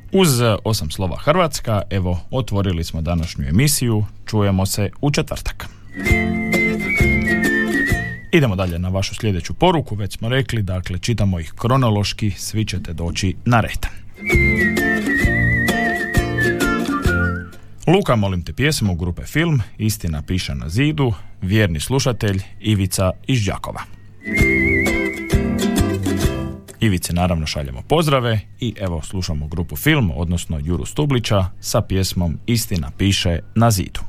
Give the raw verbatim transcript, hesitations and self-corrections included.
Uz osam slova Hrvatska, evo, otvorili smo današnju emisiju. Čujemo se u četvrtak. Idemo dalje na vašu sljedeću poruku. Već smo rekli, dakle, čitamo ih kronološki, svi ćete doći na red. Luka, molim te, pjesmu grupe Film, Istina piše na zidu, vjerni slušatelj Ivica iz Đakova. Ivici naravno šaljemo pozdrave i evo slušamo grupu Film, odnosno Juru Stublića sa pjesmom Istina piše na zidu.